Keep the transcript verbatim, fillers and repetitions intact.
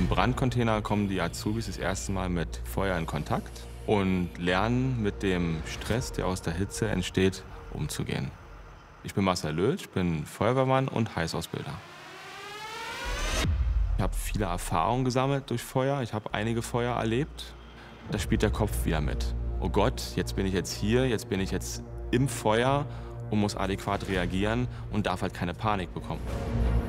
Im Brandcontainer kommen die Azubis das erste Mal mit Feuer in Kontakt und lernen mit dem Stress, der aus der Hitze entsteht, umzugehen. Ich bin Marcel Löth, ich bin Feuerwehrmann und Heißausbilder. Ich habe viele Erfahrungen gesammelt durch Feuer. Ich habe einige Feuer erlebt. Da spielt der Kopf wieder mit. Oh Gott, jetzt bin ich jetzt hier, jetzt bin ich jetzt im Feuer und muss adäquat reagieren und darf halt keine Panik bekommen.